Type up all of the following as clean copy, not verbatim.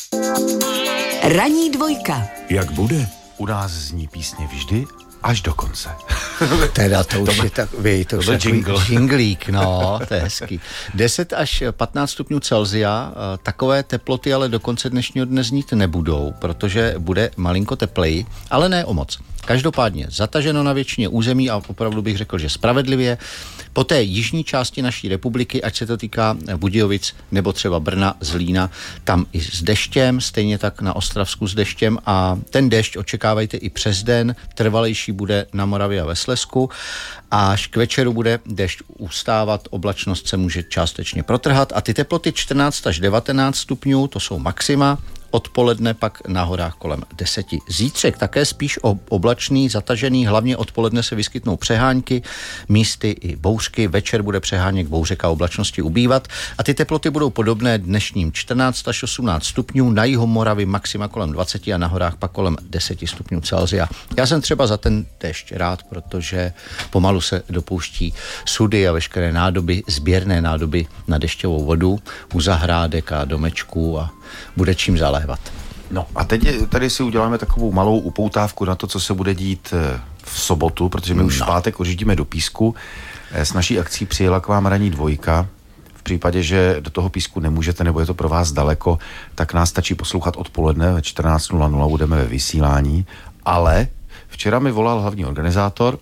Ranní dvojka. Jak bude? U nás zní písně vždy až do konce. Teda to už je takový, to už je jinglík, no, to je hezký. 10 až 15 stupňů Celsia, takové teploty ale do konce dnešního dne znít nebudou, protože bude malinko tepleji, ale ne o moc. Každopádně zataženo na většině území a opravdu bych řekl, že spravedlivě. Po té jižní části naší republiky, ať se to týká Budějovic nebo třeba Brna, Zlína, tam i s deštěm, stejně tak na Ostravsku s deštěm a ten dešť očekávejte i přes den, trvalejší bude na Moravě a ve Slezsku a až k večeru bude dešť ustávat, oblačnost se může částečně protrhat a ty teploty 14 až 19 stupňů, to jsou maxima, odpoledne pak na horách kolem 10. Zítřek také spíš oblačný, zatažený, hlavně odpoledne se vyskytnou přehánky, místy i bouřky, večer bude přeháněk bouřek a oblačnosti ubývat a ty teploty budou podobné dnešním 14 až 18 stupňů, na jihu Moravy maxima kolem 20 a na horách pak kolem 10 stupňů Celsia. Já jsem třeba za ten déšť rád, protože pomalu se dopouští sudy a veškeré nádoby, sběrné nádoby na dešťovou vodu u zahrádek a domečků a bude čím zalévat. No a teď tady si uděláme takovou malou upoutávku na to, co se bude dít v sobotu, protože my už v pátek odjíždíme do Písku. S naší akcí přijela k vám ranní dvojka. V případě, že do toho Písku nemůžete, nebo je to pro vás daleko, tak nás stačí poslouchat odpoledne ve 14:00 budeme ve vysílání. Ale včera mi volal hlavní organizátor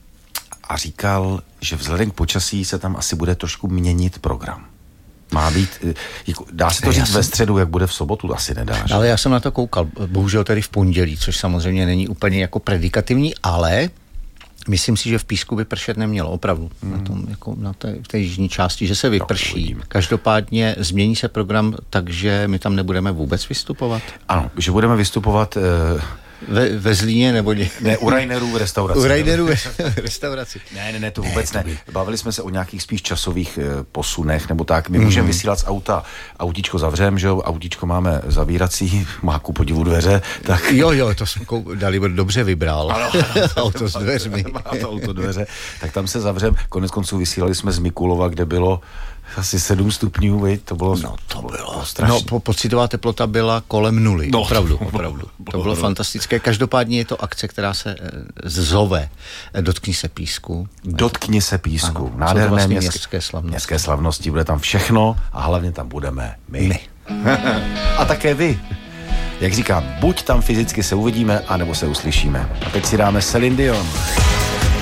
a říkal, že vzhledem k počasí se tam asi bude trošku měnit program. Má být, dá se to říct ve středu, jak bude v sobotu, asi nedá. Ale já jsem na to koukal, bohužel tady v pondělí, což samozřejmě není úplně jako predikativní, ale myslím si, že v Písku by pršet nemělo, opravdu, na tom, jako na té jižní části, že se vyprší. No, každopádně změní se program, takže my tam nebudeme vůbec vystupovat. Ano, že budeme vystupovat... Ve Zlíně nebo Ne, u Rainerů v restauraci. U Rainerů v restauraci. Ne, to vůbec ne. Bavili jsme se o nějakých spíš časových posunech, nebo tak. My můžeme vysílat z auta. Autíčko zavřem, že jo? Autíčko máme zavírací, má ku podivu dveře. Tak... Jo, to jsme Dalibor dobře vybral. Ano, auto s dveřmi. Má to auto dveře. Tak tam se zavřem. Konec konců vysílali jsme z Mikulova, kde bylo asi 7 stupňů, viď? To bylo strašné. No, pocitová teplota byla kolem 0. No, opravdu. To bylo fantastické. Každopádně je to akce, která se zove Dotkni se Písku. Dotkni se Písku. Ano, nádherné vlastně městské slavnosti. Bude tam všechno a hlavně tam budeme my. A také vy. Jak říkám, buď tam fyzicky se uvidíme, anebo se uslyšíme. A teď si dáme Celine Dion.